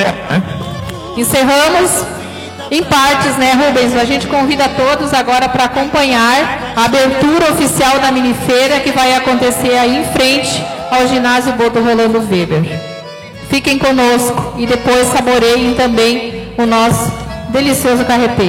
Encerramos em partes, né, Rubens? A gente convida todos agora para acompanhar a abertura oficial da minifeira que vai acontecer aí em frente ao ginásio Boto Rolando Weber. Fiquem conosco e depois saboreiem também o nosso delicioso carreteiro.